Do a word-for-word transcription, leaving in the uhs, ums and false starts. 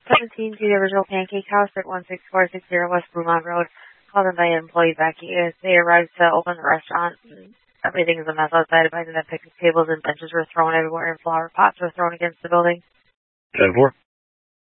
seventeen to the original Pancake House at one six four six zero West Brumont Road. Called in by employee Becky. As they arrived to open the restaurant, and everything is a mess outside, advising that picnic tables and benches were thrown everywhere and flower pots were thrown against the building. ten four.